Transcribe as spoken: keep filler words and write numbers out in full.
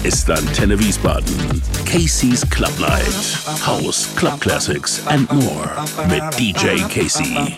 ist Antenne Wiesbaden. Casey's Club Night. House, Club Classics and more mit D J Casey.